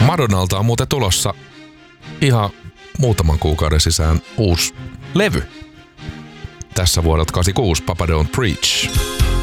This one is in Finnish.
Madonnalta on muuten tulossa ihan muutaman kuukauden sisään uusi levy. Tässä vuodelta 86, Papa Don't Preach.